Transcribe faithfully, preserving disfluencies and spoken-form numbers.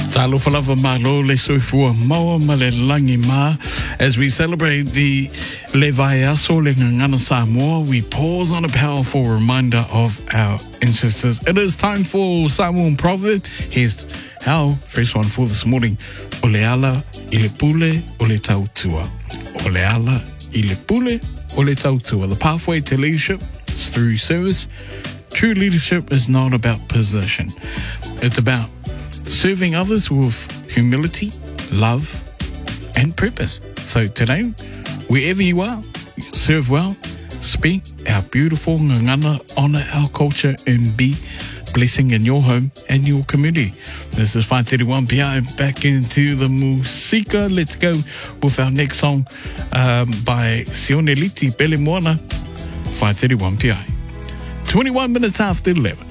Talo falava malo le soifua maua ma le langi ma. As we celebrate the Le Vaiaso le Ngangana Samoa, we pause on a powerful reminder of our ancestors. It is time for Samoan proverb. Here's our first one for this morning. Ole ala i le pule o le tautua. Ole ala i le pule o le tautua. The pathway to leadership is through service. True leadership is not about position. It's about serving others with humility, love, and purpose. So today, wherever you are, serve well, speak our beautiful ngangana, honour our culture, and be blessing in your home and your community. This is five thirty-one P M. Back into the musika. Let's go with our next song um, by Sione Liti Pele Moana, five thirty-one P M. twenty-one minutes after eleven.